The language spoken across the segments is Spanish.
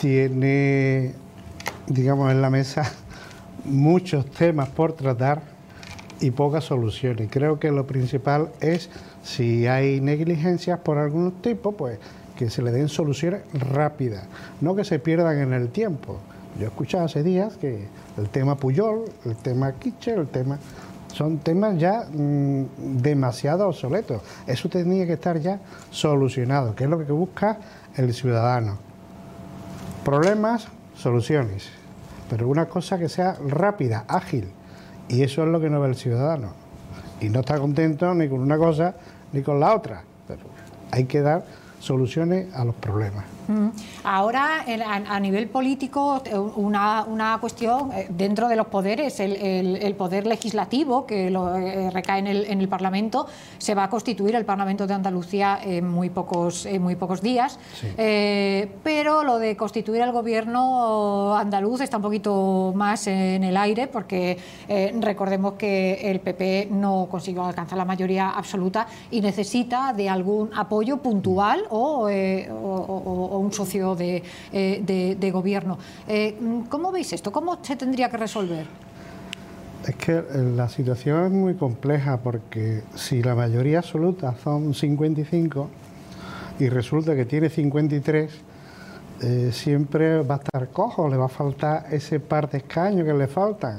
tiene, digamos, en la mesa muchos temas por tratar y pocas soluciones. Creo que lo principal es, si hay negligencias por algún tipo, pues que se le den soluciones rápidas, no que se pierdan en el tiempo. Yo he escuchado hace días que el tema Pujol, el tema Kitcher, son temas ya demasiado obsoletos. Eso tenía que estar ya solucionado, que es lo que busca el ciudadano. Problemas, soluciones, pero una cosa que sea rápida, ágil, y eso es lo que no ve el ciudadano. Y no está contento ni con una cosa ni con la otra, pero hay que dar soluciones a los problemas. Ahora, a nivel político, una cuestión dentro de los poderes, el poder legislativo que recae en el Parlamento, se va a constituir el Parlamento de Andalucía en muy pocos días, sí. Pero lo de constituir el gobierno andaluz está un poquito más en el aire, porque recordemos que el PP no consiguió alcanzar la mayoría absoluta y necesita de algún apoyo puntual o un socio de gobierno. ¿Cómo veis esto? ¿Cómo se tendría que resolver? Es que la situación es muy compleja, porque si la mayoría absoluta son 55 y resulta que tiene 53, siempre va a estar cojo, le va a faltar ese par de escaños que le faltan.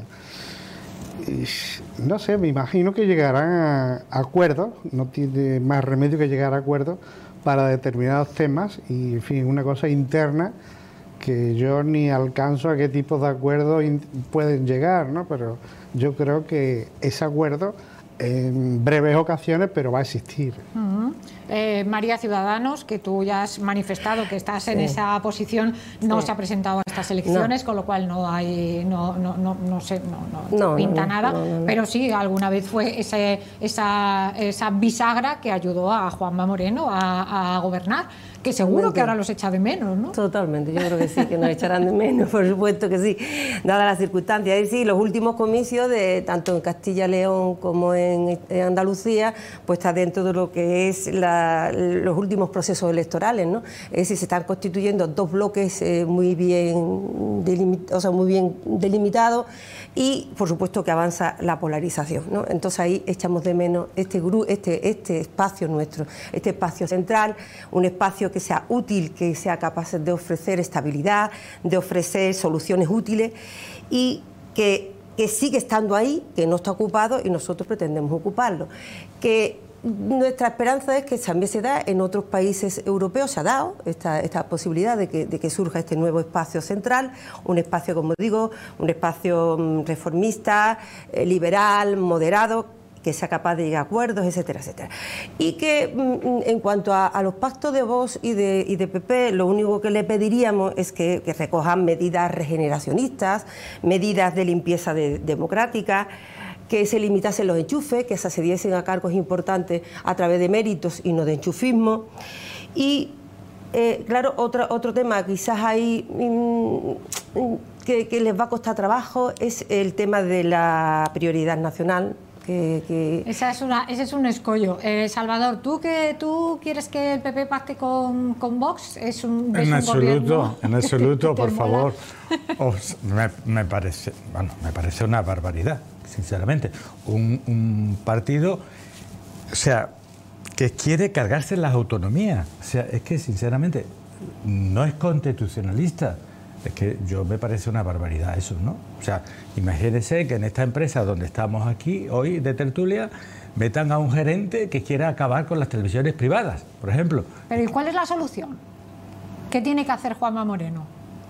Y, no sé, me imagino que llegarán a acuerdos, no tiene más remedio que llegar a acuerdos para determinados temas y, en fin, una cosa interna que yo ni alcanzo a qué tipos de acuerdos pueden llegar, ¿no? Pero yo creo que ese acuerdo en breves ocasiones, pero va a existir. María, Ciudadanos, que tú ya has manifestado que estás en esa posición, no se ha presentado a estas elecciones, con lo cual no pinta nada, pero sí, alguna vez fue esa bisagra que ayudó a Juanma Moreno a gobernar, que seguro que ahora los echa de menos, ¿no? Totalmente, yo creo que sí, que nos echarán de menos, por supuesto que sí, dadas las circunstancias. Y sí, los últimos comicios, tanto en Castilla y León como en Andalucía, pues está dentro de lo que es los últimos procesos electorales, ¿no? Es decir, se están constituyendo dos bloques muy bien delimitados y, por supuesto, que avanza la polarización, ¿no? Entonces ahí echamos de menos este espacio nuestro, este espacio central, un espacio que sea útil, que sea capaz de ofrecer estabilidad, de ofrecer soluciones útiles y que sigue estando ahí, que no está ocupado y nosotros pretendemos ocuparlo. Que nuestra esperanza es que también se da en otros países europeos, se ha dado esta posibilidad de que surja este nuevo espacio central, un espacio, como digo, un espacio reformista, liberal, moderado, que sea capaz de llegar a acuerdos, etcétera, etcétera. Y que en cuanto a los pactos de Vox y de PP, lo único que le pediríamos es que recojan medidas regeneracionistas, medidas de limpieza democrática, que se limitasen los enchufes, que se accediesen a cargos importantes a través de méritos y no de enchufismo. Y, claro, otro tema quizás ahí que les va a costar trabajo es el tema de la prioridad nacional. Ese es un escollo. Salvador, ¿tú quieres que el PP pacte con Vox? En absoluto, por favor. Me parece una barbaridad, sinceramente. Un partido, o sea, que quiere cargarse las autonomías. O sea, es que, sinceramente, no es constitucionalista. Es que me parece una barbaridad eso, ¿no? O sea, imagínense que en esta empresa donde estamos aquí hoy de tertulia metan a un gerente que quiera acabar con las televisiones privadas, por ejemplo. Pero ¿y cuál es la solución? ¿Qué tiene que hacer Juanma Moreno?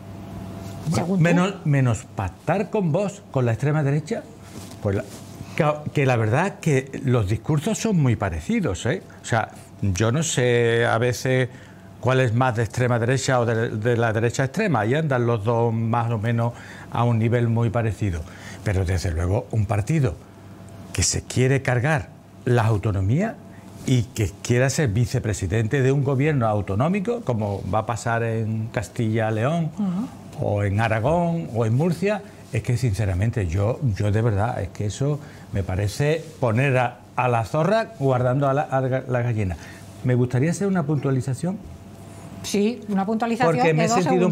Menos pactar con vos, con la extrema derecha, pues que la verdad que los discursos son muy parecidos, ¿eh? O sea, yo no sé a veces cuál es más de extrema derecha o de la derecha extrema. Ahí andan los dos más o menos a un nivel muy parecido. Pero desde luego un partido que se quiere cargar las autonomías y que quiera ser vicepresidente de un gobierno autonómico, como va a pasar en Castilla y León, o en Aragón, o en Murcia, es que sinceramente yo de verdad, es que eso me parece poner a la zorra guardando a la gallina. Me gustaría hacer una puntualización. Sí, una puntualización porque me he de 2 sentido segundos. un